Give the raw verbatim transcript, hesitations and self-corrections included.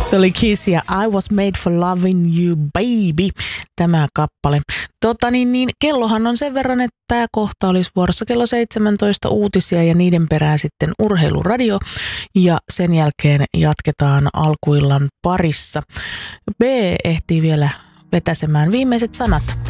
Se oli Kiss ja I was made for loving you baby, tämä kappale. Tota niin, niin, kellohan on sen verran, että tämä kohta olisi vuorossa kello seitsemäntoista uutisia ja niiden perään sitten urheiluradio. Ja sen jälkeen jatketaan alkuillan parissa. B ehtii vielä vetäsemään viimeiset sanat.